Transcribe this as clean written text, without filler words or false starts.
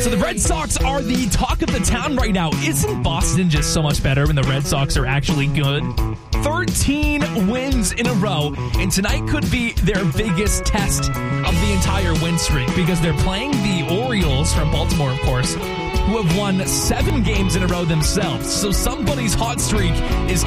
So the Red Sox are the talk of the town right now. Isn't Boston just so much better when the Red Sox are actually good? 13 wins in a row, and tonight could be their biggest test of the entire win streak because they're playing the Orioles from Baltimore, of course, who have won 7 games in a row themselves. So somebody's hot streak is